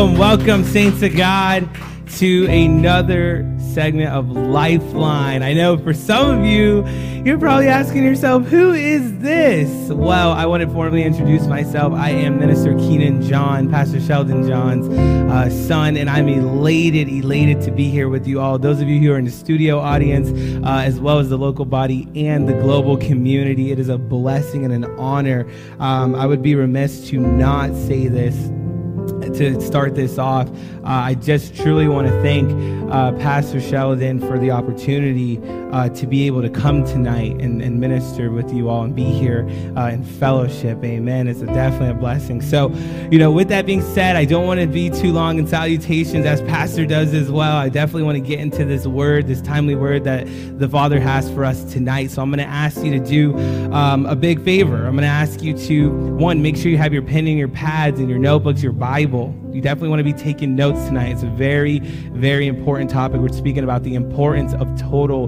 Welcome, saints of God, to another segment of Lifeline. I know for some of you, you're probably asking yourself, who is this? Well, I want to formally introduce myself. I am Minister Keenan John, Pastor Sheldon John's son, and I'm elated to be here with you all. Those of you who are in the studio audience, as well as the local body and the global community, it is a blessing and an honor. I would be remiss to not say this to start this off. I just truly want to thank Pastor Sheldon for the opportunity to be able to come tonight and minister with you all and be here in fellowship. Amen. It's definitely a blessing. So, with that being said, I don't want to be too long in salutations, as Pastor does as well. I definitely want to get into this word, this timely word that the Father has for us tonight. So I'm going to ask you to do a big favor. I'm going to ask you to, one, make sure you have your pen and your pads and your notebooks, your Bible. You definitely want to be taking notes tonight. It's a very, very important topic. We're speaking about the importance of total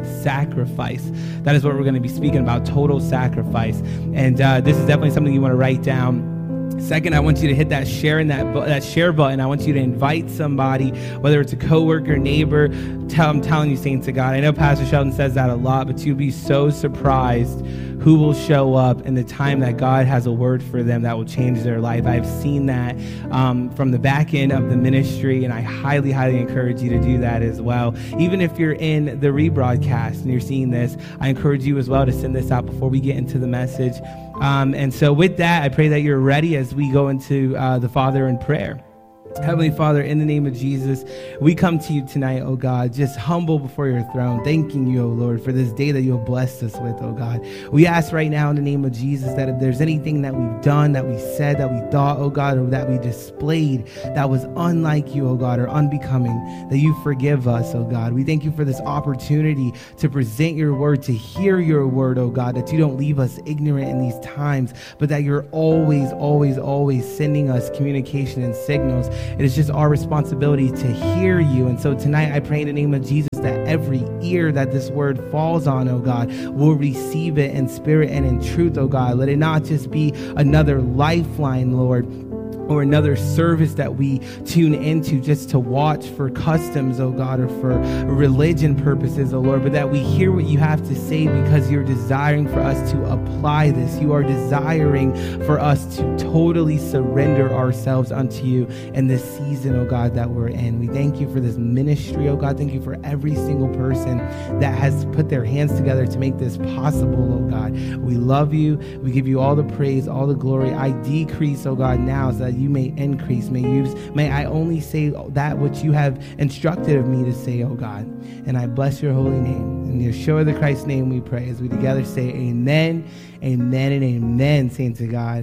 sacrifice. That is what we're going to be speaking about, total sacrifice. And this is definitely something you want to write down. Second, I want you to hit that share and that share button. I want you to invite somebody, whether it's a coworker, neighbor. I'm telling you, saints of God, I know Pastor Sheldon says that a lot, but you'll be so surprised who will show up in the time that God has a word for them that will change their life. I've seen that from the back end of the ministry, and I highly, highly encourage you to do that as well. Even if you're in the rebroadcast and you're seeing this, I encourage you as well to send this out before we get into the message. And so with that, I pray that you're ready as we go into the Father in prayer. Heavenly Father, in the name of Jesus, we come to you tonight, oh God, just humble before your throne, thanking you, oh Lord, for this day that you have blessed us with, oh God. We ask right now in the name of Jesus that if there's anything that we've done, that we said, that we thought, oh God, or that we displayed that was unlike you, oh God, or unbecoming, that you forgive us, oh God. We thank you for this opportunity to present your word, to hear your word, oh God, that you don't leave us ignorant in these times, but that you're always, always, always sending us communication and signals. It is just our responsibility to hear you. And so tonight I pray in the name of Jesus that every ear that this word falls on, oh God, will receive it in spirit and in truth, oh God. Let it not just be another lifeline, Lord, or another service that we tune into just to watch for customs, oh God, or for religion purposes, oh Lord, but that we hear what you have to say because you're desiring for us to apply this. You are desiring for us to totally surrender ourselves unto you in this season, oh God, that we're in. We thank you for this ministry, oh God. Thank you for every single person that has put their hands together to make this possible, oh God. We love you. We give you all the praise, all the glory. I decrease, oh God, now so that you may increase. May I only say that which you have instructed of me to say, oh God. And I bless your holy name. In Yeshua the Christ's name we pray, as we together say amen, amen, and amen, saints of God.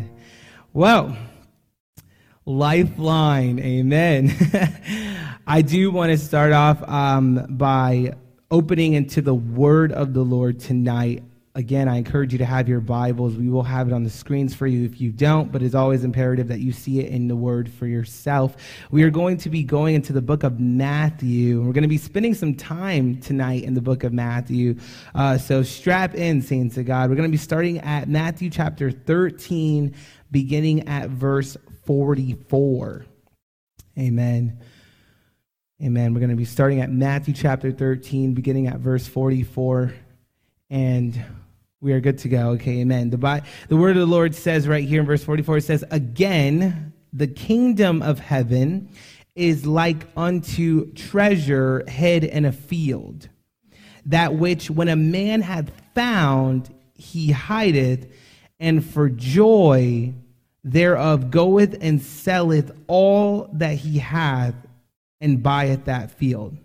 Well, Lifeline, amen. I do want to start off by opening into the word of the Lord tonight. Again, I encourage you to have your Bibles. We will have it on the screens for you if you don't, but it's always imperative that you see it in the Word for yourself. We are going to be going into the book of Matthew. We're going to be spending some time tonight in the book of Matthew. So strap in, saints of God. We're going to be starting at Matthew chapter 13, beginning at verse 44. Amen. Amen. We're going to be starting at Matthew chapter 13, beginning at verse 44. And we are good to go. Okay, amen. The word of the Lord says right here in verse 44, it says, "Again, the kingdom of heaven is like unto treasure hid in a field, that which when a man hath found, he hideth, and for joy thereof goeth and selleth all that he hath, and buyeth that field.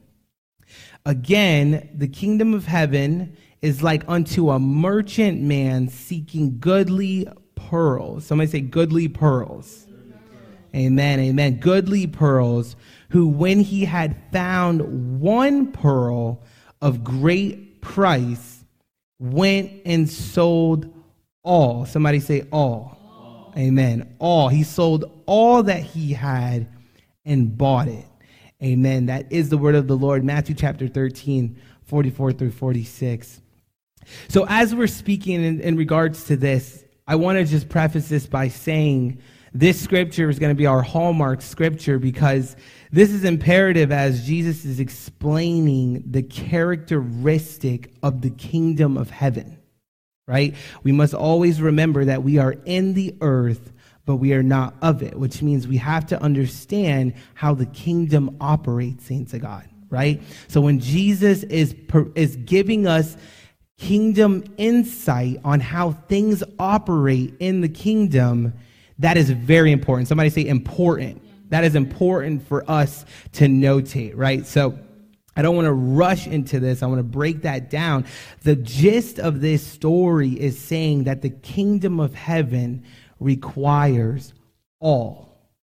Again, the kingdom of heaven is like unto a merchant man seeking goodly pearls." Somebody say goodly pearls. Amen, amen. Goodly pearls, who when he had found one pearl of great price, went and sold all. Somebody say all. Amen. All. He sold all that he had and bought it. Amen. That is the word of the Lord. Matthew chapter 13, 44 through 46. So as we're speaking in regards to this, I want to just preface this by saying This scripture is going to be our hallmark scripture because this is imperative as Jesus is explaining the characteristic of the kingdom of heaven, right? We must always remember that we are in the earth, but we are not of it, which means we have to understand how the kingdom operates, saints of God, right? So when Jesus is giving us kingdom insight on how things operate in the kingdom, that is very important. Somebody say important. That is important for us to notate, right? So I don't want to rush into this. I want to break that down. The gist of this story is saying that the kingdom of heaven requires all,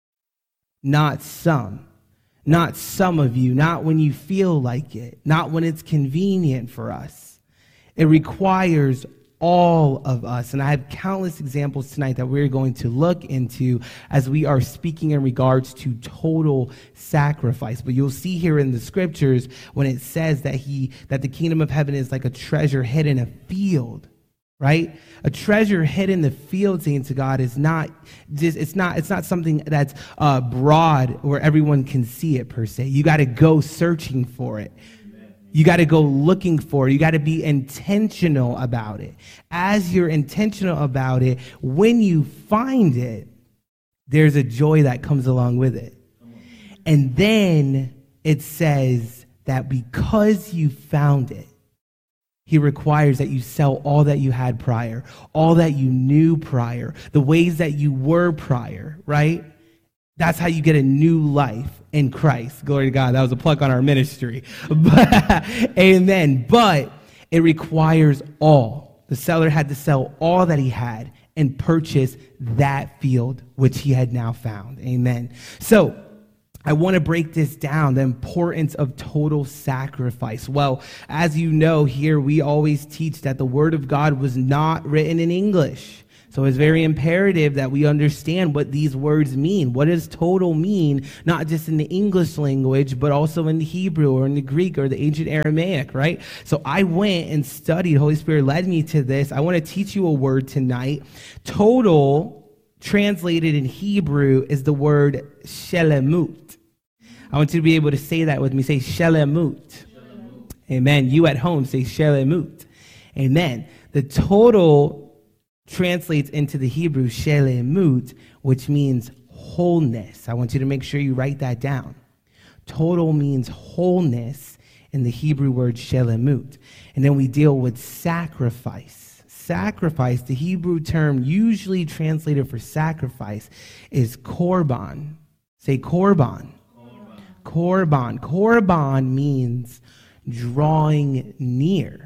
not some. Not some of you, not when you feel like it, not when it's convenient for us. It requires all of us. And I have countless examples tonight that we're going to look into as we are speaking in regards to total sacrifice. But you'll see here in the scriptures when it says that the kingdom of heaven is like a treasure hidden in a field, right? A treasure hidden in the field, saints of God, is not just, it's not something that's broad where everyone can see it per se. You got to go searching for it. You got to go looking for it. You got to be intentional about it. As you're intentional about it, when you find it, there's a joy that comes along with it. And then it says that because you found it, he requires that you sell all that you had prior, all that you knew prior, the ways that you were prior, right? That's how you get a new life in Christ. Glory to God. That was a plug on our ministry. Amen. But it requires all. The seller had to sell all that he had and purchase that field which he had now found. Amen. So I want to break this down, the importance of total sacrifice. Well, as you know, here we always teach that the Word of God was not written in English. So it's very imperative that we understand what these words mean. What does total mean? Not just in the English language, but also in the Hebrew or in the Greek or the ancient Aramaic, right? So I went and studied. Holy Spirit led me to this. I want to teach you a word tonight. Total, translated in Hebrew, is the word shelemut. I want you to be able to say that with me. Say shelemut. Amen. You at home say shelemut. Amen. The total translates into the Hebrew shelemut, which means wholeness. I want you to make sure you write that down. Total means wholeness in the Hebrew word shelemut. And then we deal with sacrifice. Sacrifice, the Hebrew term usually translated for sacrifice is korban. Say korban. Korban. Korban means drawing near.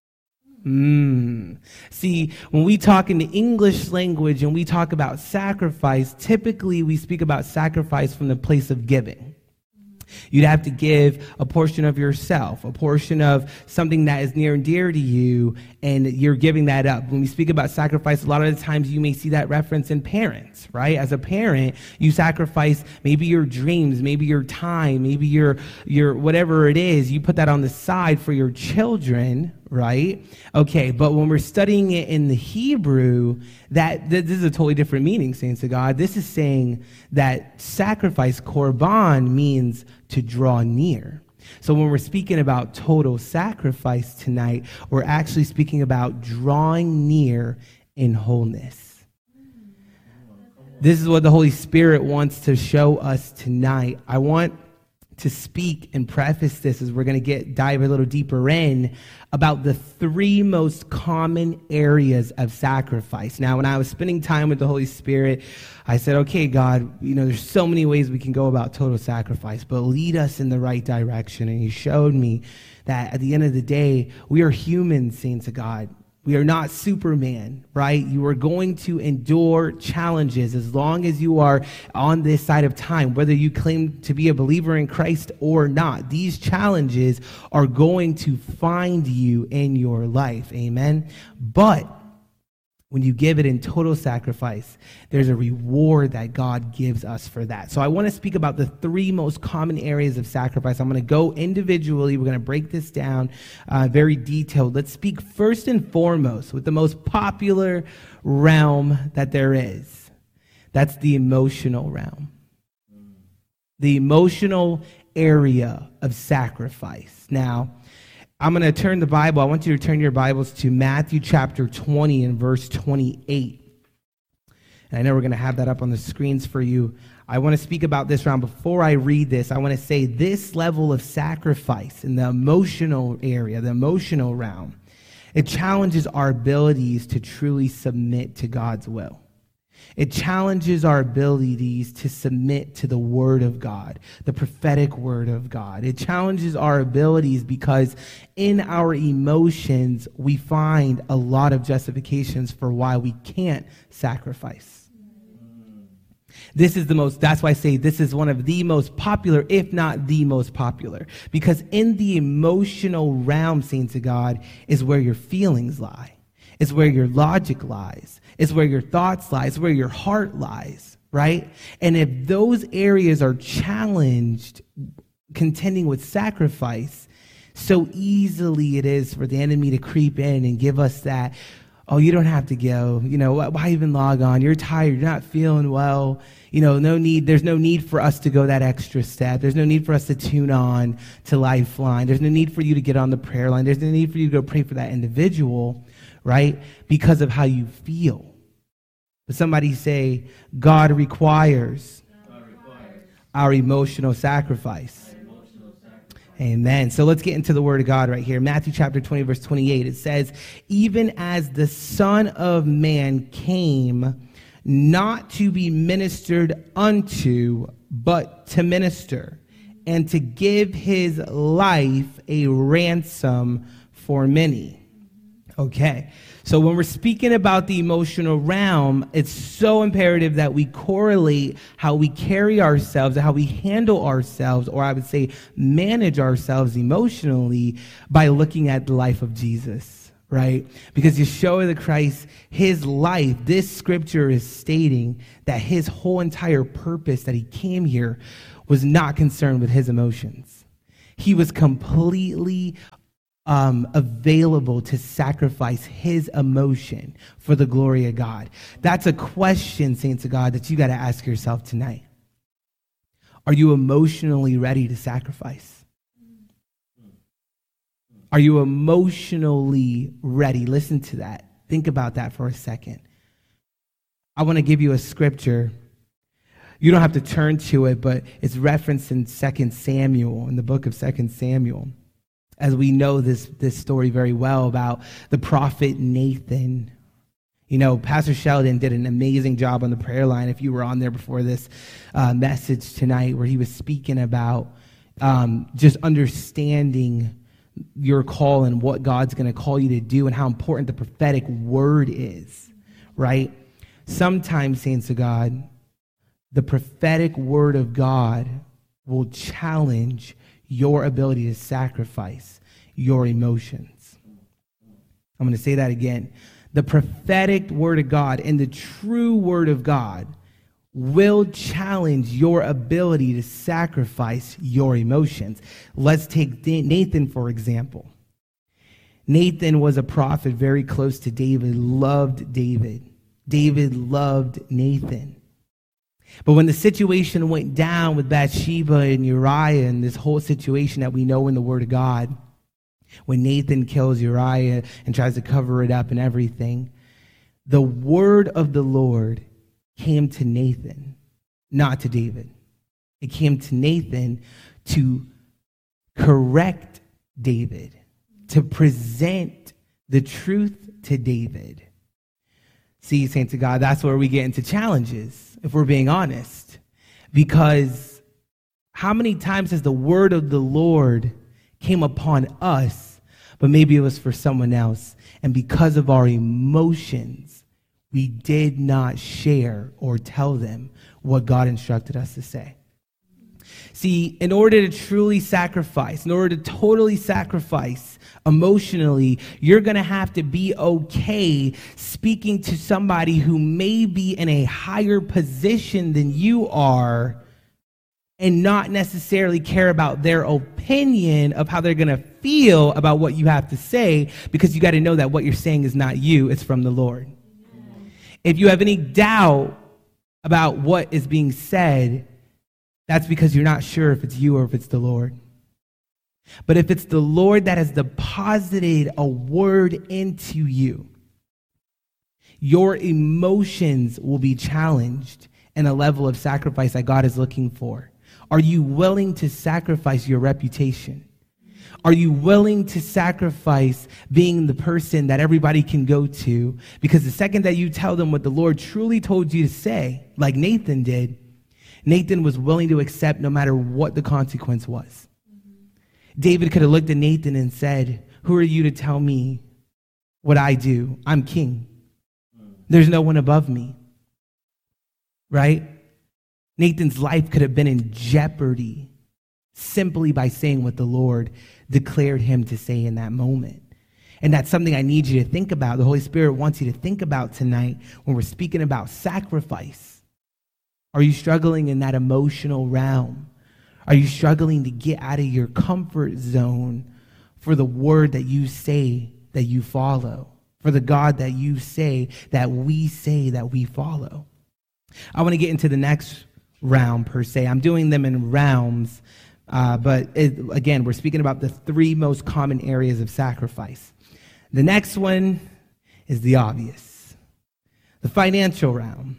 See, when we talk in the English language and we talk about sacrifice, typically we speak about sacrifice from the place of giving. You'd have to give a portion of yourself, a portion of something that is near and dear to you, and you're giving that up. When we speak about sacrifice, a lot of the times you may see that reference in parents, right? As a parent, you sacrifice maybe your dreams, maybe your time, maybe your whatever it is. You put that on the side for your children, right? Okay, but when we're studying it in the Hebrew, this is a totally different meaning, saints of God. This is saying that sacrifice, korban, means to draw near. So when we're speaking about total sacrifice tonight, we're actually speaking about drawing near in wholeness. This is what the Holy Spirit wants to show us tonight. I want to speak and preface this as we're going to dive a little deeper in about the three most common areas of sacrifice. Now, when I was spending time with the Holy Spirit, I said, okay, God, there's so many ways we can go about total sacrifice, but lead us in the right direction. And he showed me that at the end of the day, we are humans, saints of God. We are not Superman, right? You are going to endure challenges as long as you are on this side of time, whether you claim to be a believer in Christ or not. These challenges are going to find you in your life, amen? But when you give it in total sacrifice, there's a reward that God gives us for that. So I want to speak about the three most common areas of sacrifice. I'm going to go individually. We're going to break this down very detailed. Let's speak first and foremost with the most popular realm that there is. That's the emotional realm. The emotional area of sacrifice. Now, I'm going to turn the Bible. I want you to turn your Bibles to Matthew chapter 20 and verse 28. And I know we're going to have that up on the screens for you. I want to speak about this round. Before I read this, I want to say this level of sacrifice in the emotional area, the emotional realm, it challenges our abilities to truly submit to God's will. It challenges our abilities to submit to the Word of God, the prophetic Word of God. It challenges our abilities because in our emotions, we find a lot of justifications for why we can't sacrifice. That's why I say this is one of the most popular, if not the most popular, because in the emotional realm, saints of God, is where your feelings lie. It's where your logic lies. It's where your thoughts lie. It's where your heart lies, right? And if those areas are challenged, contending with sacrifice, so easily it is for the enemy to creep in and give us that, oh, you don't have to go. You know, why even log on? You're tired. You're not feeling well. You know, there's no need for us to go that extra step. There's no need for us to tune on to Lifeline. There's no need for you to get on the prayer line. There's no need for you to go pray for that individual, right? Because of how you feel. But somebody say, God requires our emotional sacrifice. Amen. So let's get into the Word of God right here. Matthew chapter 20, verse 28. It says, even as the Son of Man came not to be ministered unto, but to minister, and to give his life a ransom for many. Okay. So when we're speaking about the emotional realm, it's so imperative that we correlate how we carry ourselves, how we handle ourselves, or I would say manage ourselves emotionally by looking at the life of Jesus, right? Because Yeshua the Christ, his life, this scripture is stating that his whole entire purpose that he came here was not concerned with his emotions. He was completely available to sacrifice his emotion for the glory of God. That's a question, saints of God, that you got to ask yourself tonight. Are you emotionally ready to sacrifice? Are you emotionally ready? Listen to that. Think about that for a second. I want to give you a scripture. You don't have to turn to it, but it's referenced in 2 Samuel, in the book of 2 Samuel. As we know this story very well about the prophet Nathan. You know, Pastor Sheldon did an amazing job on the prayer line, if you were on there before this message tonight, where he was speaking about just understanding your call and what God's going to call you to do and how important the prophetic word is, right? Sometimes, saints of God, the prophetic word of God will challenge your ability to sacrifice your emotions. I'm going to say that again. The prophetic word of God and the true word of God will challenge your ability to sacrifice your emotions. Let's take Nathan, for example. Nathan was a prophet very close to David, loved David. David loved Nathan. But when the situation went down with Bathsheba and Uriah and this whole situation that we know in the Word of God, when Nathan kills Uriah and tries to cover it up and everything, the word of the Lord came to Nathan, not to David. It came to Nathan to correct David, to present the truth to David. See, saints of God, that's where we get into challenges, if we're being honest. Because how many times has the word of the Lord came upon us, but maybe it was for someone else, and because of our emotions, we did not share or tell them what God instructed us to say. See, in order to truly sacrifice, in order to totally sacrifice emotionally, you're going to have to be okay speaking to somebody who may be in a higher position than you are and not necessarily care about their opinion of how they're going to feel about what you have to say, because you got to know that what you're saying is not you, it's from the Lord. If you have any doubt about what is being said, that's because you're not sure if it's you or if it's the Lord. But if it's the Lord that has deposited a word into you, your emotions will be challenged in a level of sacrifice that God is looking for. Are you willing to sacrifice your reputation? Are you willing to sacrifice being the person that everybody can go to? Because the second that you tell them what the Lord truly told you to say, like Nathan did, Nathan was willing to accept no matter what the consequence was. David could have looked at Nathan and said, who are you to tell me what I do? I'm king. There's no one above me. Right? Nathan's life could have been in jeopardy simply by saying what the Lord declared him to say in that moment. And that's something I need you to think about. The Holy Spirit wants you to think about tonight when we're speaking about sacrifice. Are you struggling in that emotional realm? Are you struggling to get out of your comfort zone for the word that you say that you follow? For the God that you say that we follow? I want to get into the next round per se. I'm doing them in rounds, again, we're speaking about the three most common areas of sacrifice. The next one is the obvious, the financial realm.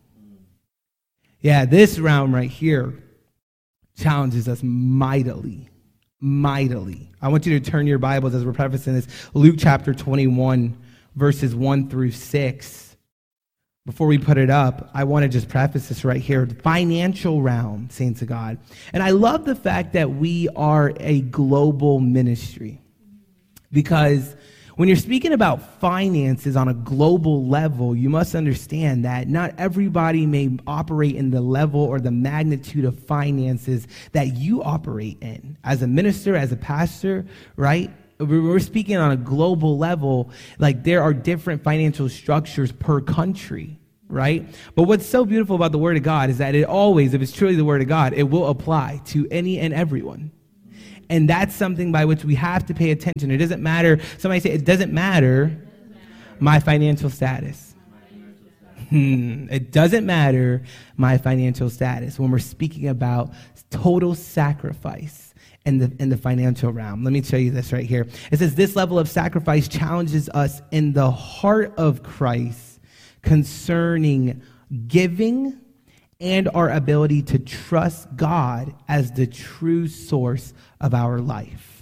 Yeah, this realm right here challenges us mightily. I want you to turn your Bibles as we're prefacing this. Luke chapter 21, verses 1 through 6. Before we put it up, I want to just preface this right here. The financial realm, saints of God. And I love the fact that we are a global ministry. Because when you're speaking about finances on a global level, you must understand that not everybody may operate in the level or the magnitude of finances that you operate in. As a minister, as a pastor, right? We're speaking on a global level, like there are different financial structures per country, right? But what's so beautiful about the Word of God is that it always, if it's truly the Word of God, it will apply to any and everyone. And that's something by which we have to pay attention. It doesn't matter. Somebody say, it doesn't matter my financial status. It doesn't matter my financial status when we're speaking about total sacrifice in the financial realm. Let me show you this right here. It says, this level of sacrifice challenges us in the heart of Christ concerning giving and our ability to trust God as the true source of our life.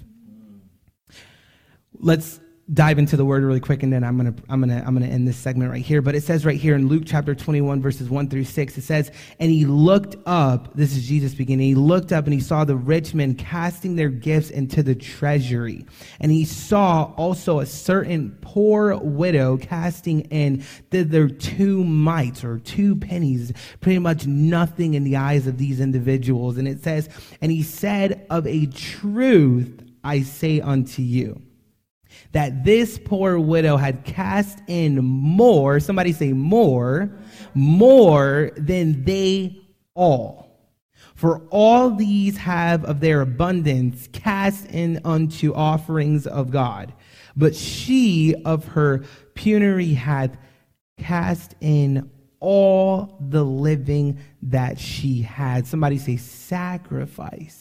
Let's dive into the word really quick, and then I'm gonna end this segment right here. But it says right here in Luke chapter 21, verses 1 through 6, it says, and he looked up, this is Jesus speaking, he looked up and he saw the rich men casting their gifts into the treasury. And he saw also a certain poor widow casting in thither 2 mites or 2 pennies, pretty much nothing in the eyes of these individuals. And it says, and he said, of a truth I say unto you, that this poor widow had cast in more, somebody say more than they all. For all these have of their abundance cast in unto offerings of God. But she of her penury hath cast in all the living that she had. Somebody say sacrifice.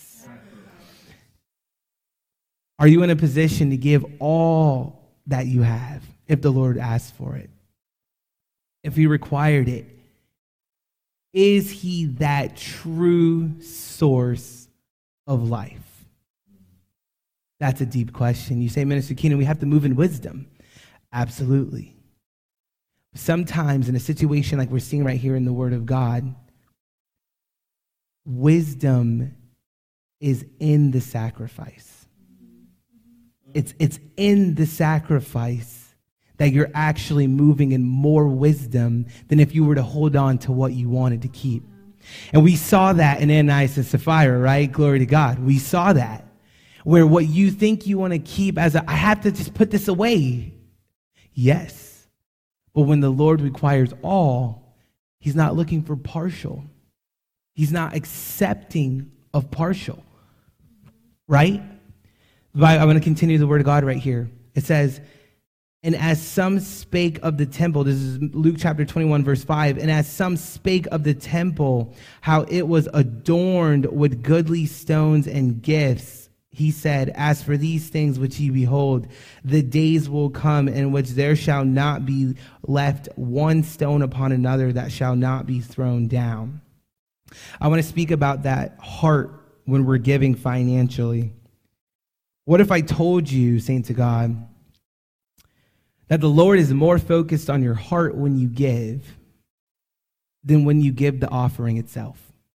Are you in a position to give all that you have if the Lord asked for it? If he required it? Is he that true source of life? That's a deep question. You say, Minister Keenan, we have to move in wisdom. Absolutely. Sometimes in a situation like we're seeing right here in the Word of God, wisdom is in the sacrifice. It's in the sacrifice that you're actually moving in more wisdom than if you were to hold on to what you wanted to keep. And we saw that in Ananias and Sapphira, right? Glory to God. We saw that. Where what you think you want to keep I have to just put this away. Yes. But when the Lord requires all, he's not looking for partial. He's not accepting of partial. Right? I'm going to continue the word of God right here. It says, And as some spake of the temple, this is Luke chapter 21, verse 5, and as some spake of the temple, how it was adorned with goodly stones and gifts, he said, as for these things which ye behold, the days will come in which there shall not be left one stone upon another that shall not be thrown down. I want to speak about that heart when we're giving financially. What if I told you, saints of God, that the Lord is more focused on your heart when you give than when you give the offering itself?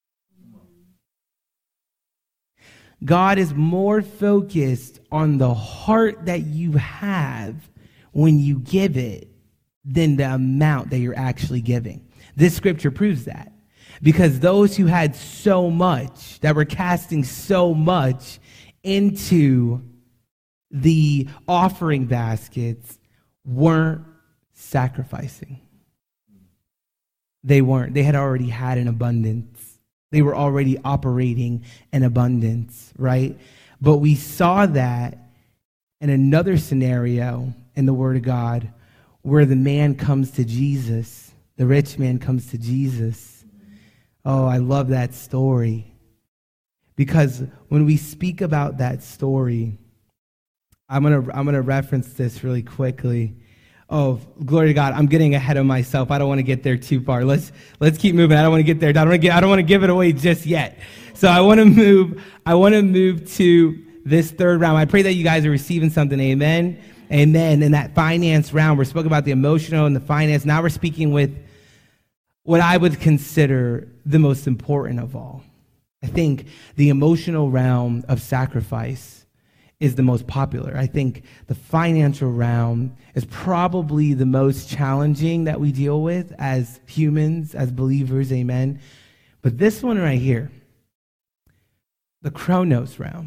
God is more focused on the heart that you have when you give it than the amount that you're actually giving. This scripture proves that. Because those who had so much, that were casting so much into the offering baskets, weren't sacrificing. They weren't. They had already had an abundance. They were already operating in abundance, right? But we saw that in another scenario in the Word of God where the man comes to Jesus. The rich man comes to Jesus. Oh, I love that story. Because when we speak about that story, I'm gonna reference this really quickly. Oh, glory to God! I'm getting ahead of myself. I don't want to get there too far. Let's keep moving. I don't want to get there. I don't want to give it away just yet. So I want to move to this third round. I pray that you guys are receiving something. Amen. Amen. In that finance round, we're spoken about the emotional and the finance. Now we're speaking with what I would consider the most important of all. I think the emotional realm of sacrifice is the most popular. I think the financial realm is probably the most challenging that we deal with as humans, as believers, amen. But this one right here, the Chronos realm.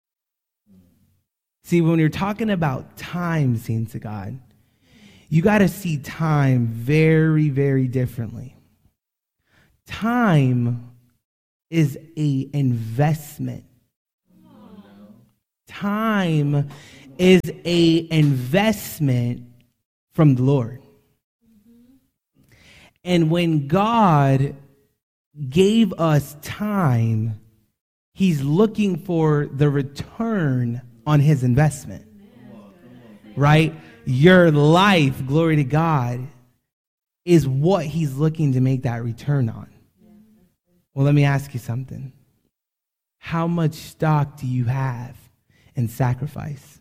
See, when you're talking about time, saints of God, you got to see time very, very differently. Time is an investment. Time is an investment from the Lord. And when God gave us time, he's looking for the return on his investment. Right? Your life, glory to God, is what he's looking to make that return on. Well, let me ask you something. How much stock do you have in sacrifice?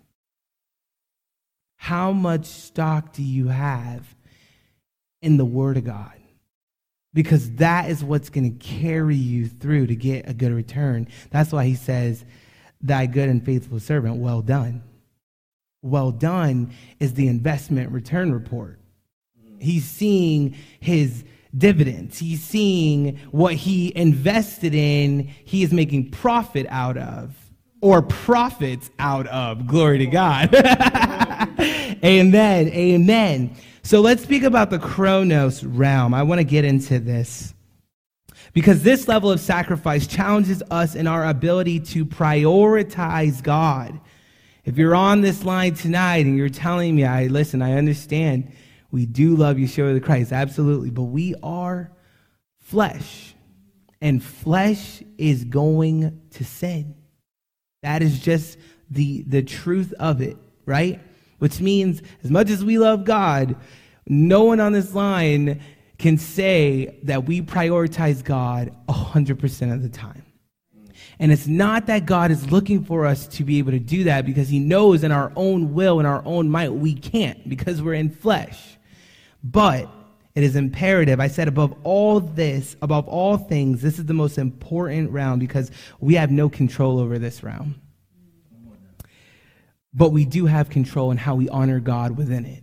How much stock do you have in the Word of God? Because that is what's going to carry you through to get a good return. That's why he says, thy good and faithful servant, well done. Well done is the investment return report. He's seeing his dividends. He's seeing what he invested in, he is making profit out of, or profits out of. Glory to God. Amen. Amen. So let's speak about the Chronos realm. I want to get into this because this level of sacrifice challenges us in our ability to prioritize God. If you're on this line tonight and you're telling me, I understand. We do love Yeshua the Christ, absolutely. But we are flesh, and flesh is going to sin. That is just the truth of it, right? Which means as much as we love God, no one on this line can say that we prioritize God 100% of the time. And it's not that God is looking for us to be able to do that because he knows in our own will and our own might we can't because we're in flesh. But it is imperative. I said above all things, this is the most important realm because we have no control over this realm. But we do have control in how we honor God within it.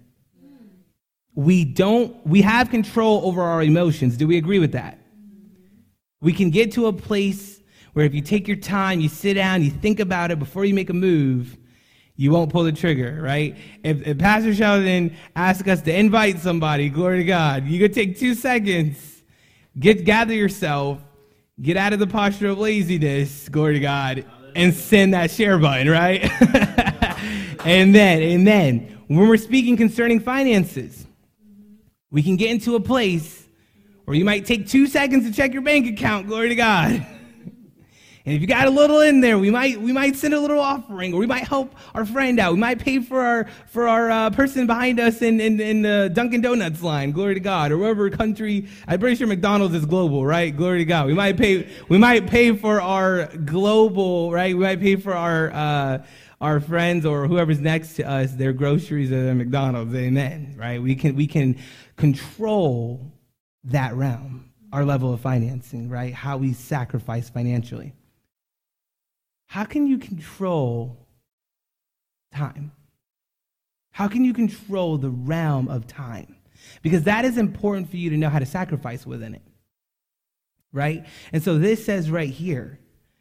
We have control over our emotions. Do we agree with that? We can get to a place where if you take your time, you sit down, you think about it before you make a move, you won't pull the trigger, right? If Pastor Sheldon asks us to invite somebody, glory to God, you could take 2 seconds, gather yourself, get out of the posture of laziness, glory to God, and send that share button, right? Amen, amen. when we're speaking concerning finances, we can get into a place where you might take 2 seconds to check your bank account, glory to God. And if you got a little in there, we might send a little offering, or we might help our friend out. We might pay for our person behind us in the Dunkin' Donuts line, glory to God, or wherever country. I'm pretty sure McDonald's is global, right? Glory to God. We might pay for our global, right? We might pay for our friends or whoever's next to us their groceries at McDonald's. Amen. Right? We can control that realm, our level of financing, right? How we sacrifice financially. How can you control time? How can you control the realm of time? Because that is important for you to know how to sacrifice within it, right? And so this says right here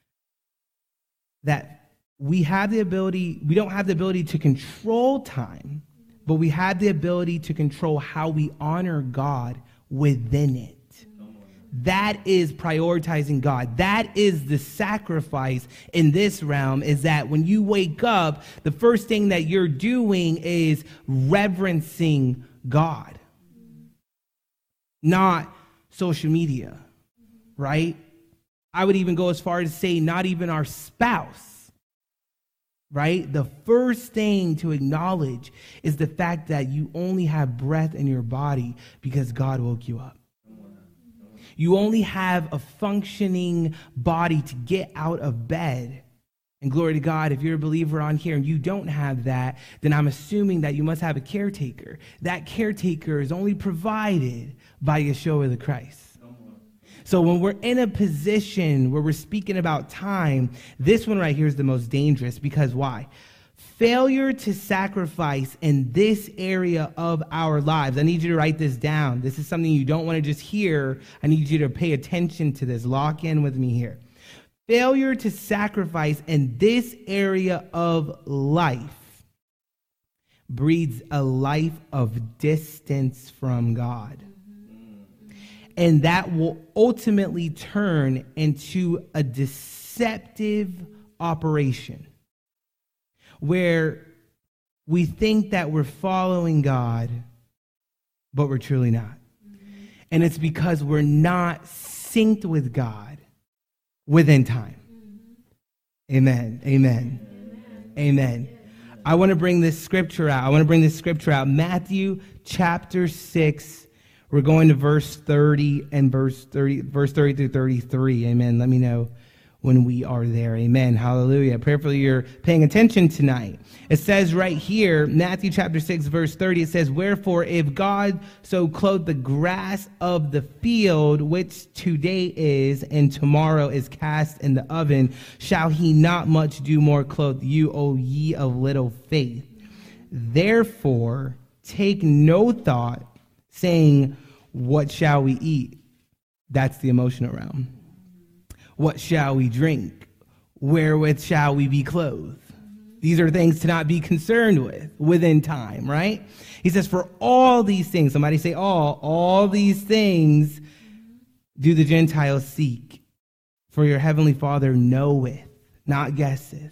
that we don't have the ability to control time, but we have the ability to control how we honor God within it. That is prioritizing God. That is the sacrifice in this realm, is that when you wake up, the first thing that you're doing is reverencing God, not social media, right? I would even go as far as to say not even our spouse, right? The first thing to acknowledge is the fact that you only have breath in your body because God woke you up. You only have a functioning body to get out of bed. And glory to God, if you're a believer on here and you don't have that, then I'm assuming that you must have a caretaker. That caretaker is only provided by Yeshua the Christ. So when we're in a position where we're speaking about time, this one right here is the most dangerous, because why? Failure to sacrifice in this area of our lives. I need you to write this down. This is something you don't want to just hear. I need you to pay attention to this. Lock in with me here. Failure to sacrifice in this area of life breeds a life of distance from God. And that will ultimately turn into a deceptive operation, where we think that we're following God, but we're truly not. And it's because we're not synced with God within time. Amen. Amen. Amen. I want to bring this scripture out. Matthew chapter 6. We're going to verse 30 and verse 30 through 33. Amen. Let me know when we are there. Amen. Hallelujah. Prayerfully you're paying attention tonight. It says right here, Matthew chapter 6, verse 30, it says, "Wherefore, if God so clothe the grass of the field, which today is and tomorrow is cast in the oven, shall he not much do more clothe you, O ye of little faith? Therefore, take no thought, saying, what shall we eat?" That's the emotional realm. "What shall we drink? Wherewith shall we be clothed?" These are things to not be concerned with within time, right? He says, "For all these things," somebody say all these things do the Gentiles seek. For your heavenly Father knoweth, not guesseth.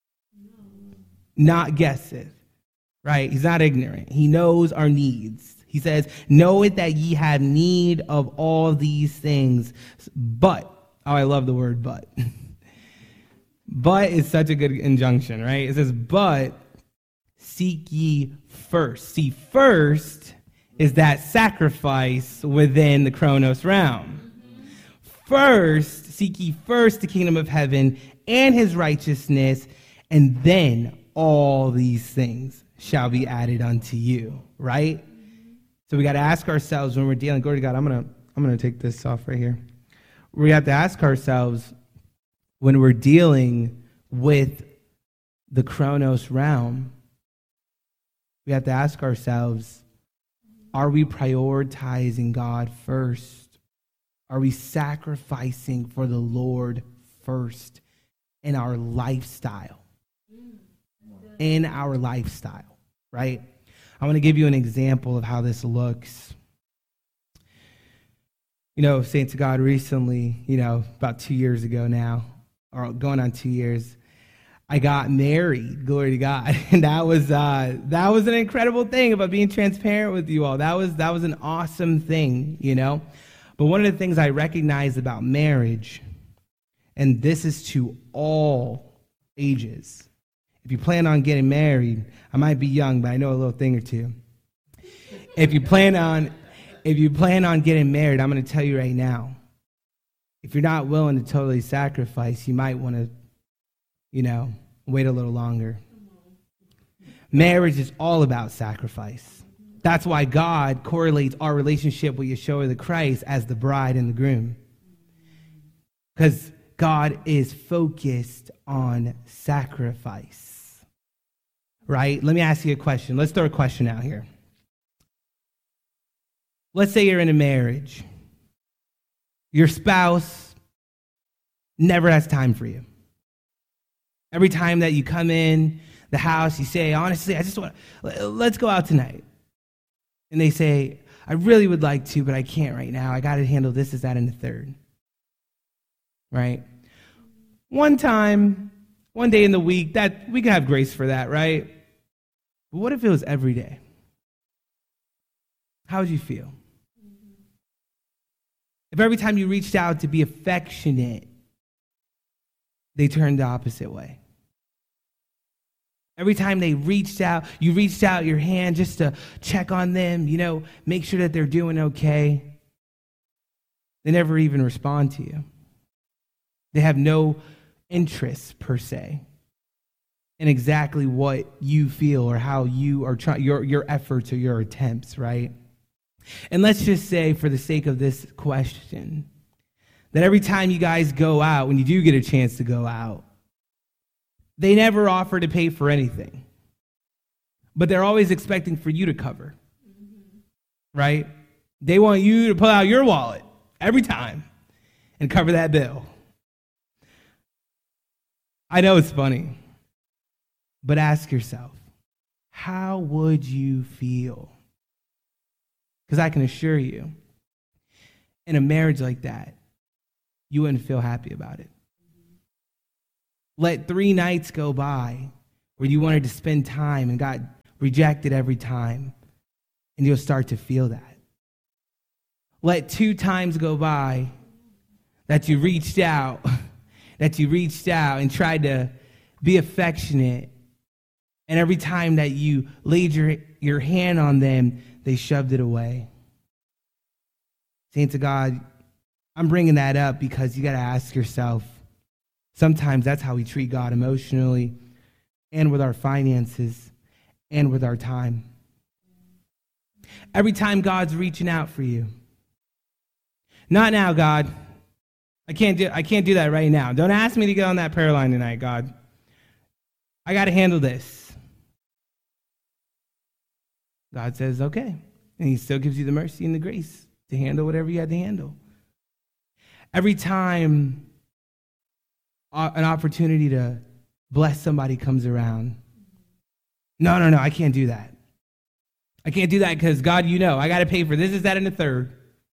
Not guesseth, right? He's not ignorant. He knows our needs. He says, "Know it that ye have need of all these things. But," oh, I love the word but. But is such a good injunction, right? It says, "But seek ye first." See, first is that sacrifice within the Chronos realm. First, seek ye first the kingdom of heaven and his righteousness, and then all these things shall be added unto you, right? So we got to ask ourselves when we're dealing, glory to God, I'm gonna take this off right here. We have to ask ourselves when we're dealing with the Chronos realm, we have to ask ourselves, are we prioritizing God first? Are we sacrificing for the Lord first in our lifestyle? In our lifestyle, right? I want to give you an example of how this looks. Saints of God, recently, about 2 years ago now, or going on 2 years, I got married, glory to God. And that was an incredible thing about being transparent with you all. That was an awesome thing, you know. But one of the things I recognize about marriage, and this is to all ages. If you plan on getting married, I might be young, but I know a little thing or two. If you plan on getting married, I'm going to tell you right now, if you're not willing to totally sacrifice, you might want to, wait a little longer. Marriage is all about sacrifice. That's why God correlates our relationship with Yeshua the Christ as the bride and the groom. Because God is focused on sacrifice. Right? Let me ask you a question. Let's throw a question out here. Let's say you're in a marriage. Your spouse never has time for you. Every time that you come in the house, you say, honestly, let's go out tonight. And they say, I really would like to, but I can't right now. I got to handle this, that, and the third. Right? One day in the week, that we can have grace for that, right? But what if it was every day? How would you feel? If every time you reached out to be affectionate, they turned the opposite way. Every time you reached out your hand just to check on them, make sure that they're doing okay. They never even respond to you. They have no interest, per se, in exactly what you feel or how you are trying, your efforts or your attempts, right? And let's just say, for the sake of this question, that every time you guys go out, when you do get a chance to go out, they never offer to pay for anything. But they're always expecting for you to cover. Right? They want you to pull out your wallet every time and cover that bill. I know it's funny, but ask yourself, how would you feel? Because I can assure you, in a marriage like that, you wouldn't feel happy about it. Let 3 nights go by where you wanted to spend time and got rejected every time, and you'll start to feel that. Let 2 times go by that you reached out and tried to be affectionate, and every time that you laid your hand on them, they shoved it away. Saints of God, I'm bringing that up because you got to ask yourself, sometimes that's how we treat God emotionally and with our finances and with our time. Every time God's reaching out for you. Not now, God. I can't do that right now. Don't ask me to get on that prayer line tonight, God. I got to handle this. God says, okay. And he still gives you the mercy and the grace to handle whatever you had to handle. Every time an opportunity to bless somebody comes around, no, I can't do that. I can't do that because, God, I got to pay for this, that, and the third.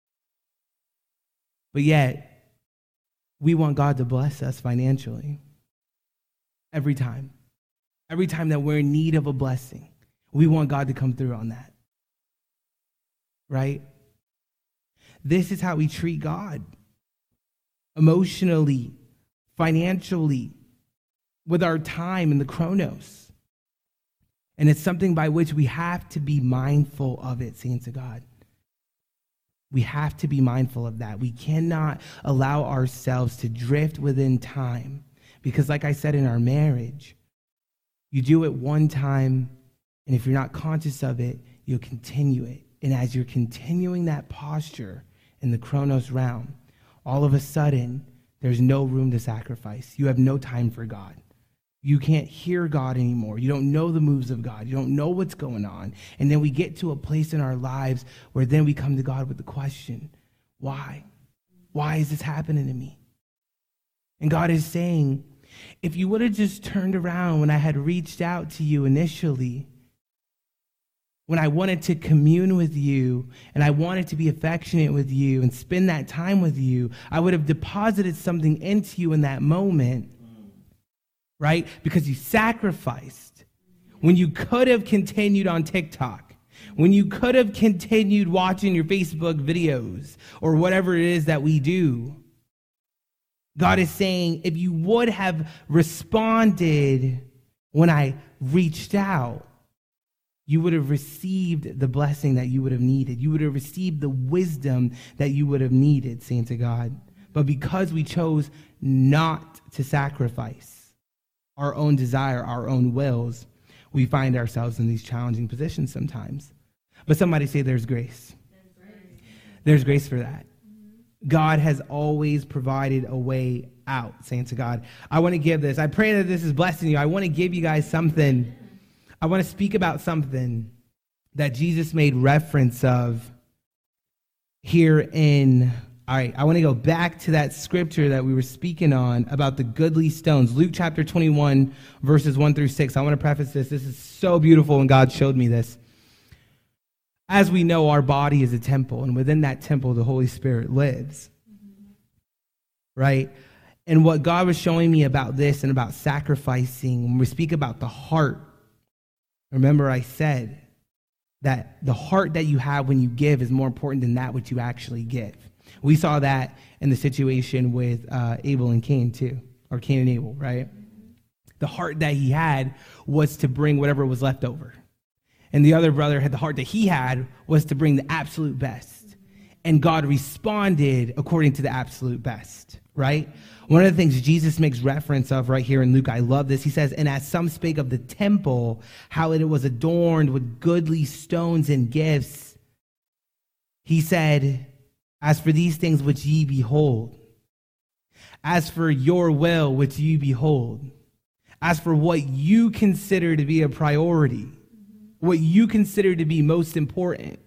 But yet, we want God to bless us financially. Every time. Every time that we're in need of a blessing, we want God to come through on that. Right? This is how we treat God. Emotionally, financially, with our time in the chronos. And it's something by which we have to be mindful of it, saints of God. We have to be mindful of that. We cannot allow ourselves to drift within time. Because like I said in our marriage, you do it one time, and if you're not conscious of it, you'll continue it. And as you're continuing that posture in the chronos realm, all of a sudden, there's no room to sacrifice. You have no time for God. You can't hear God anymore. You don't know the moves of God. You don't know what's going on. And then we get to a place in our lives where then we come to God with the question, why? Why is this happening to me? And God is saying, if you would have just turned around when I had reached out to you initially, when I wanted to commune with you and I wanted to be affectionate with you and spend that time with you, I would have deposited something into you in that moment right? Because you sacrificed when you could have continued on TikTok, when you could have continued watching your Facebook videos or whatever it is that we do. God is saying, if you would have responded when I reached out, you would have received the blessing that you would have needed. You would have received the wisdom that you would have needed, saying to God. But because we chose not to sacrifice our own desire, our own wills, we find ourselves in these challenging positions sometimes. But somebody say there's grace. There's grace for that. God has always provided a way out, saying to God, I want to give this. I pray that this is blessing you. I want to give you guys something. I want to speak about something that Jesus made reference of here in, all right, I want to go back to that scripture that we were speaking on about the goodly stones. Luke chapter 21, verses 1 through 6. I want to preface this. This is so beautiful, and God showed me this. As we know, our body is a temple, and within that temple, the Holy Spirit lives, right? And what God was showing me about this and about sacrificing, when we speak about the heart, remember I said that the heart that you have when you give is more important than that which you actually give. We saw that in the situation with Abel and Cain too, or Cain and Abel, right? The heart that he had was to bring whatever was left over. And the other brother had the heart that he had was to bring the absolute best. And God responded according to the absolute best, right? One of the things Jesus makes reference of right here in Luke, I love this. He says, and as some spake of the temple, how it was adorned with goodly stones and gifts, he said, as for these things which ye behold, as for your will which ye behold, as for what you consider to be a priority, what you consider to be most important,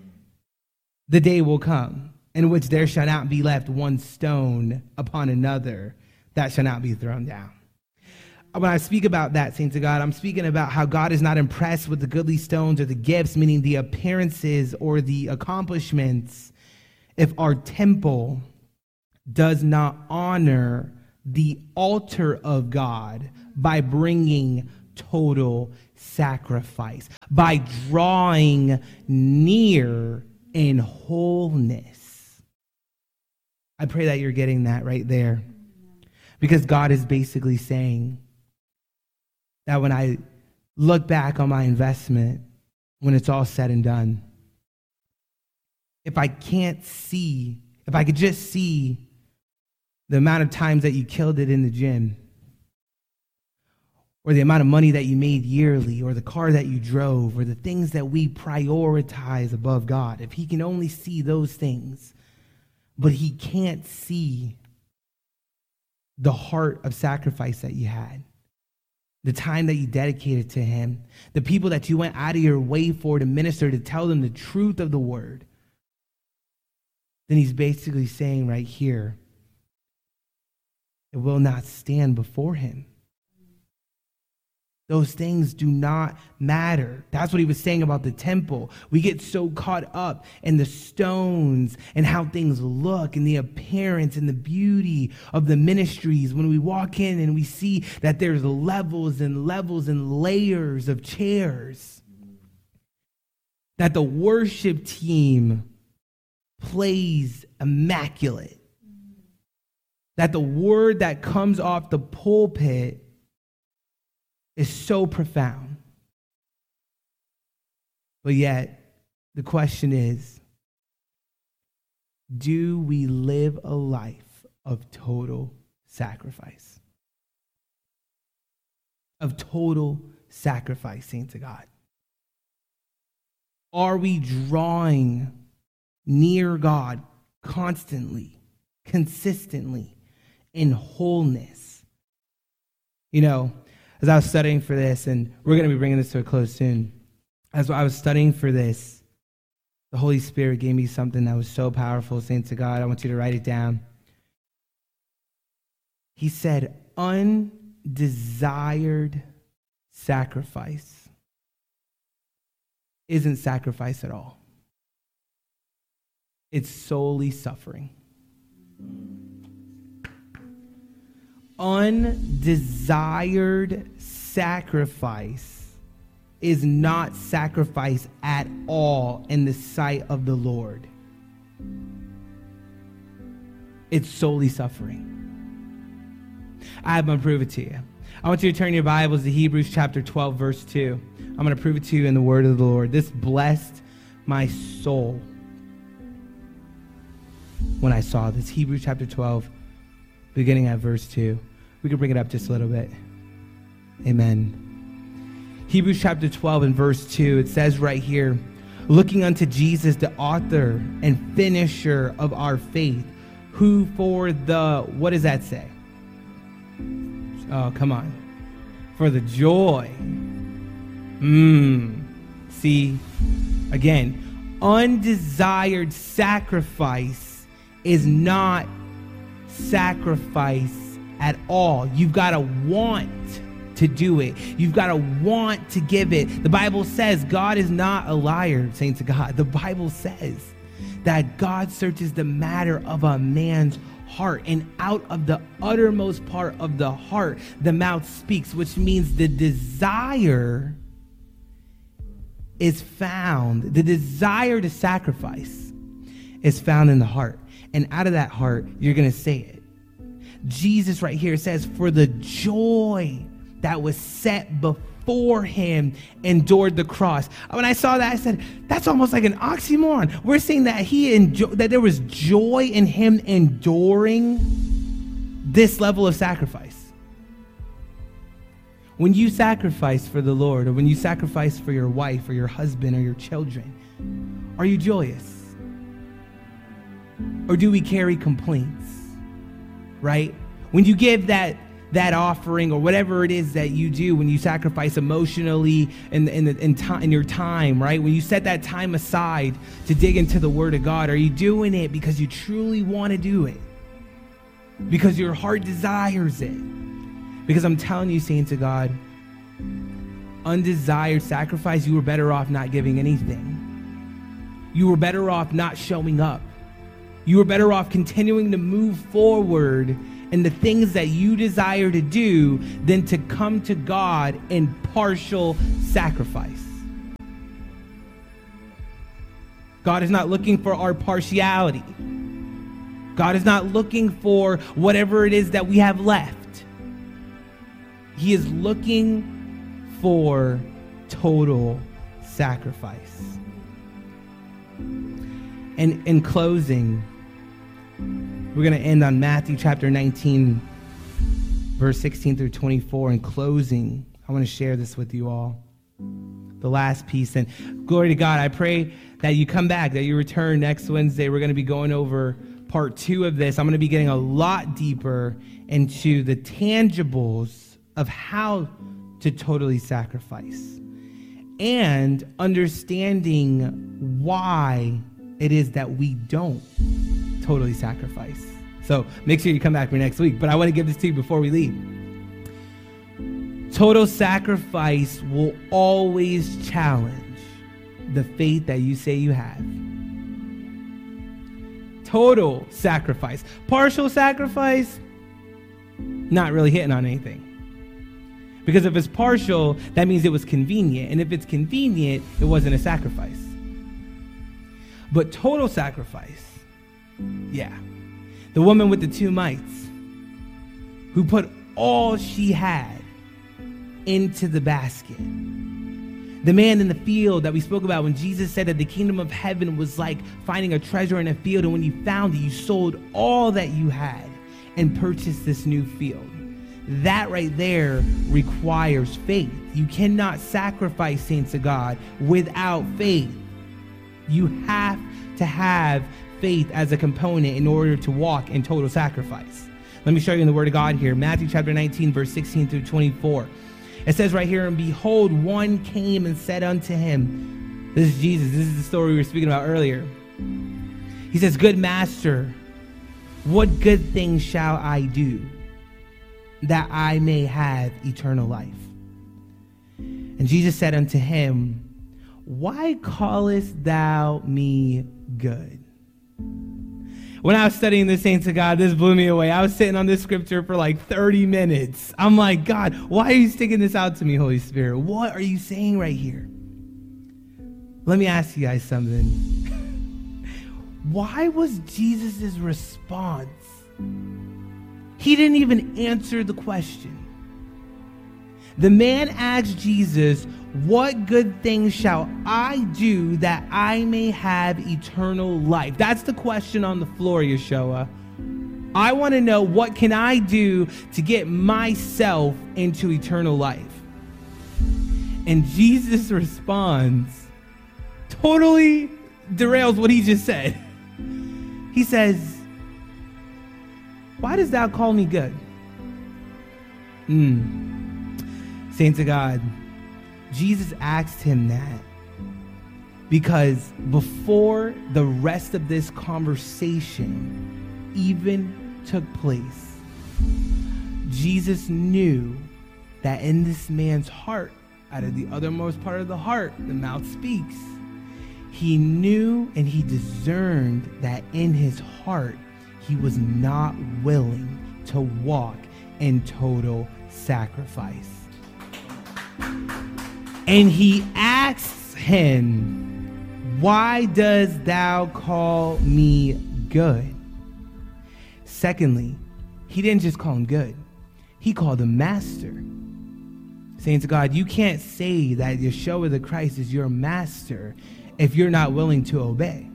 the day will come in which there shall not be left one stone upon another that shall not be thrown down. When I speak about that, saints of God, I'm speaking about how God is not impressed with the goodly stones or the gifts, meaning the appearances or the accomplishments, if our temple does not honor the altar of God by bringing total sacrifice, by drawing near in wholeness. I pray that you're getting that right there, because God is basically saying that when I look back on my investment, when it's all said and done, if I can't see, if I could just see the amount of times that you killed it in the gym, or the amount of money that you made yearly, or the car that you drove, or the things that we prioritize above God, if he can only see those things, but he can't see the heart of sacrifice that you had, the time that you dedicated to him, the people that you went out of your way for to minister, to tell them the truth of the word, then he's basically saying right here, it will not stand before him. Those things do not matter. That's what he was saying about the temple. We get so caught up in the stones and how things look and the appearance and the beauty of the ministries. When we walk in and we see that there's levels and levels and layers of chairs, that the worship team plays immaculate, that the word that comes off the pulpit is so profound. But yet, the question is, do we live a life of total sacrifice? Of total sacrifice, saints of God. Are we drawing near God constantly, consistently, in wholeness? You know, as I was studying for this, and we're going to be bringing this to a close soon, as I was studying for this, the Holy Spirit gave me something that was so powerful, saints of God. I want you to write it down. He said, undesired sacrifice isn't sacrifice at all. It's solely suffering. undesired sacrifice is not sacrifice at all in the sight of the Lord. It's solely suffering. I'm going to prove it to you. I want you to turn your Bibles to Hebrews chapter 12, verse 2. I'm going to prove it to you in the word of the Lord. This blessed my soul when I saw this. Hebrews chapter 12, beginning at verse 2. We can bring it up just a little bit. Amen. Hebrews chapter 12 and verse 2, it says right here, looking unto Jesus, the author and finisher of our faith, who for the, what does that say? Oh, come on. For the joy. See, again, undesired sacrifice is not sacrifice at all. You've got to want to do it. You've got to want to give it. The Bible says God is not a liar, saints of God. The Bible says that God searches the matter of a man's heart, and out of the uttermost part of the heart, the mouth speaks, which means the desire is found. The desire to sacrifice is found in the heart. And out of that heart, you're going to say it. Jesus right here says, for the joy that was set before him endured the cross. When I saw that, I said, that's almost like an oxymoron. We're saying that that there was joy in him enduring this level of sacrifice. When you sacrifice for the Lord, or when you sacrifice for your wife or your husband or your children, are you joyous? Or do we carry complaints? Right? When you give that offering or whatever it is that you do, when you sacrifice emotionally in your time, right? When you set that time aside to dig into the Word of God, are you doing it because you truly want to do it? Because your heart desires it? Because I'm telling you, saints of God, undesired sacrifice, you were better off not giving anything. You were better off not showing up. You were better off continuing to move forward in the things that you desire to do than to come to God in partial sacrifice. God is not looking for our partiality. God is not looking for whatever it is that we have left. He is looking for total sacrifice. And in closing, we're going to end on Matthew chapter 19, verse 16 through 24. In closing, I want to share this with you all. The last piece. And glory to God, I pray that you come back, that you return next Wednesday. We're going to be going over part 2 of this. I'm going to be getting a lot deeper into the tangibles of how to totally sacrifice and understanding why it is that we don't totally sacrifice. So make sure you come back for next week. But I want to give this to you before we leave. Total sacrifice will always challenge the faith that you say you have. Total sacrifice. Partial sacrifice, not really hitting on anything. Because if it's partial, that means it was convenient. And if it's convenient, it wasn't a sacrifice. But total sacrifice, yeah. The woman with the 2 mites who put all she had into the basket. The man in the field that we spoke about when Jesus said that the kingdom of heaven was like finding a treasure in a field, and when you found it, you sold all that you had and purchased this new field. That right there requires faith. You cannot sacrifice, saints of God, without faith. You have to have faith as a component in order to walk in total sacrifice. Let me show you in the Word of God here. Matthew chapter 19, verse 16 through 24. It says right here, and behold, one came and said unto him, this is Jesus. This is the story we were speaking about earlier. He says, good master, what good thing shall I do that I may have eternal life? And Jesus said unto him, why callest thou me good? When I was studying the saints of God, this blew me away. I was sitting on this scripture for like 30 minutes. I'm like, God, why are you sticking this out to me, Holy Spirit? What are you saying right here? Let me ask you guys something. Why was Jesus' response? He didn't even answer the question. The man asked Jesus, what good things shall I do that I may have eternal life? That's the question on the floor, Yeshua. I want to know, what can I do to get myself into eternal life? And Jesus responds, totally derails what he just said. He says, why dost thou call me good? Saints of God, Jesus asked him that because before the rest of this conversation even took place, Jesus knew that in this man's heart, out of the uttermost part of the heart, the mouth speaks. He knew and he discerned that in his heart, he was not willing to walk in total sacrifice. And he asks him, why does thou call me good? Secondly, he didn't just call him good. He called him master. Saints of God, you can't say that Yeshua the Christ is your master if you're not willing to obey.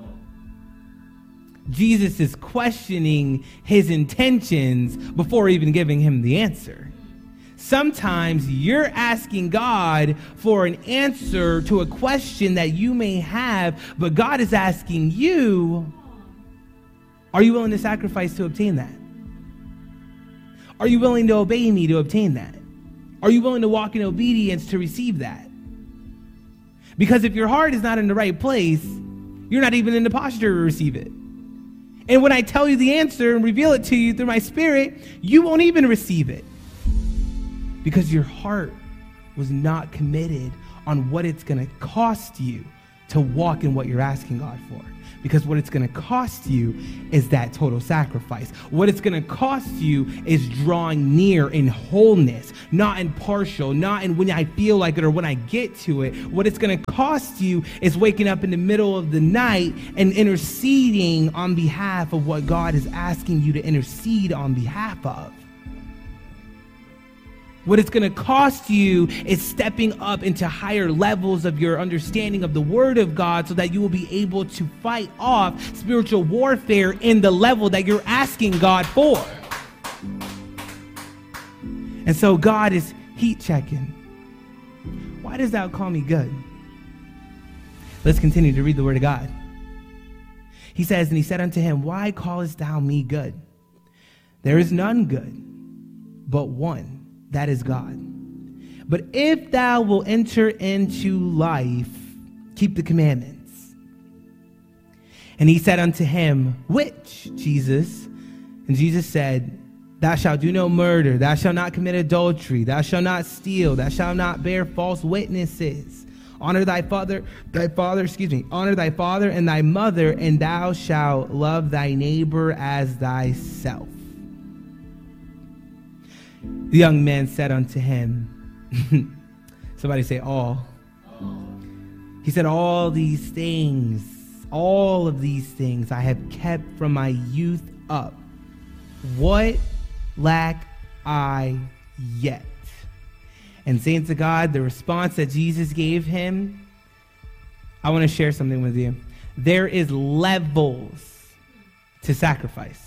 Jesus is questioning his intentions before even giving him the answer. Sometimes you're asking God for an answer to a question that you may have, but God is asking you, are you willing to sacrifice to obtain that? Are you willing to obey me to obtain that? Are you willing to walk in obedience to receive that? Because if your heart is not in the right place, you're not even in the posture to receive it. And when I tell you the answer and reveal it to you through my spirit, you won't even receive it. Because your heart was not committed on what it's going to cost you to walk in what you're asking God for. Because what it's going to cost you is that total sacrifice. What it's going to cost you is drawing near in wholeness, not in partial, not in when I feel like it or when I get to it. What it's going to cost you is waking up in the middle of the night and interceding on behalf of what God is asking you to intercede on behalf of. What it's going to cost you is stepping up into higher levels of your understanding of the Word of God so that you will be able to fight off spiritual warfare in the level that you're asking God for. And so God is heat checking. Why does thou call me good? Let's continue to read the Word of God. He says, and he said unto him, why callest thou me good? There is none good, but one. That is God. But if thou wilt enter into life, keep the commandments. And he said unto him, which, Jesus? And Jesus said, thou shalt do no murder, thou shalt not commit adultery, thou shalt not steal, thou shalt not bear false witnesses. Honor thy father, honor thy father and thy mother, and thou shalt love thy neighbor as thyself. The young man said unto him, somebody say all. He said, all of these things I have kept from my youth up. What lack I yet? And saints of God, the response that Jesus gave him, I want to share something with you. There is levels to sacrifice.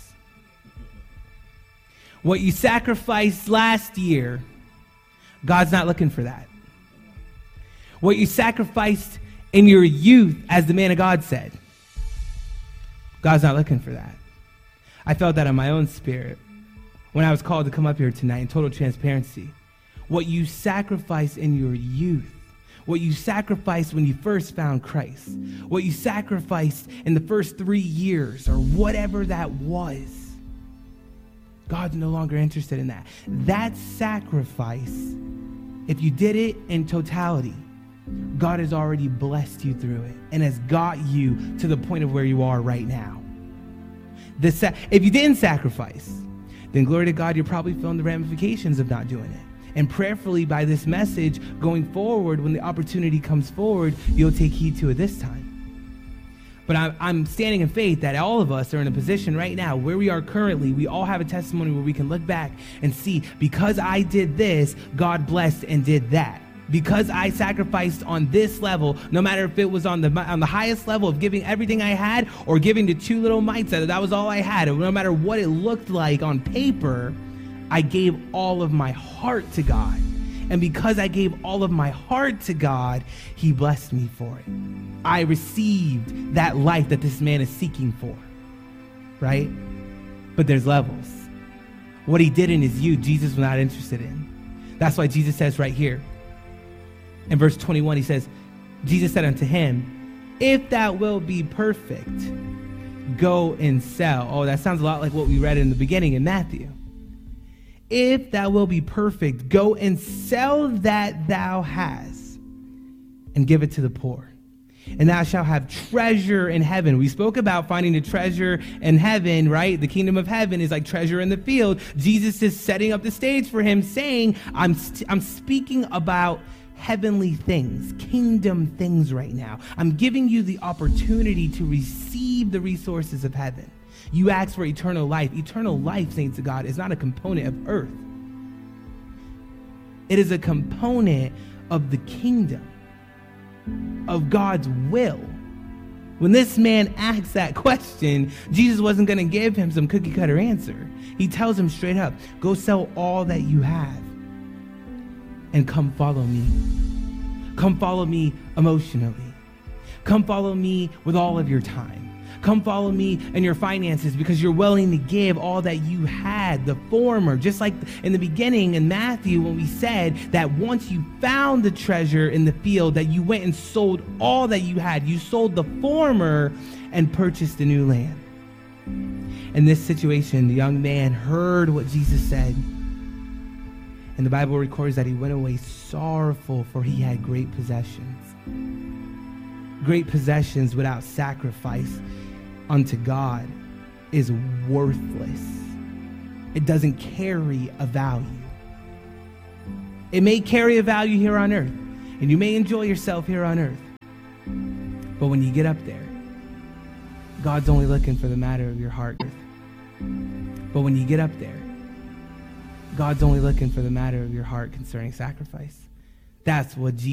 What you sacrificed last year, God's not looking for that. What you sacrificed in your youth, as the man of God said, God's not looking for that. I felt that in my own spirit when I was called to come up here tonight in total transparency. What you sacrificed in your youth, what you sacrificed when you first found Christ, what you sacrificed in the first 3 years or whatever that was, God's no longer interested in that. That sacrifice, if you did it in totality, God has already blessed you through it and has got you to the point of where you are right now. If you didn't sacrifice, then glory to God, you're probably feeling the ramifications of not doing it. And prayerfully, by this message going forward, when the opportunity comes forward, you'll take heed to it this time. But I'm standing in faith that all of us are in a position right now where we are currently. We all have a testimony where we can look back and see, because I did this, God blessed and did that. Because I sacrificed on this level, no matter if it was on the highest level of giving everything I had or giving to 2 little mites, that was all I had. No matter what it looked like on paper, I gave all of my heart to God. And because I gave all of my heart to God, he blessed me for it. I received that life that this man is seeking for, right? But there's levels. What he did in his youth, Jesus was not interested in. That's why Jesus says right here, in verse 21, he says, Jesus said unto him, if thou wilt be perfect, go and sell. Oh, that sounds a lot like what we read in the beginning in Matthew. If thou wilt be perfect, go and sell that thou hast, and give it to the poor, and thou shalt have treasure in heaven. We spoke about finding the treasure in heaven, right? The kingdom of heaven is like treasure in the field. Jesus is setting up the stage for him, saying, I'm speaking about heavenly things, kingdom things right now. I'm giving you the opportunity to receive the resources of heaven. You ask for eternal life. Eternal life, saints of God, is not a component of earth. It is a component of the kingdom, of God's will. When this man asks that question, Jesus wasn't going to give him some cookie cutter answer. He tells him straight up, go sell all that you have and come follow me. Come follow me emotionally. Come follow me with all of your time. Come follow me in your finances because you're willing to give all that you had, the former. Just like in the beginning in Matthew when we said that once you found the treasure in the field, that you went and sold all that you had. You sold the former and purchased the new land. In this situation, the young man heard what Jesus said. And the Bible records that he went away sorrowful, for he had great possessions. Great possessions without sacrifice unto God is worthless. It doesn't carry a value. It may carry a value here on earth, and you may enjoy yourself here on earth. But when you get up there, God's only looking for the matter of your heart. But when you get up there, God's only looking for the matter of your heart concerning sacrifice. That's what Jesus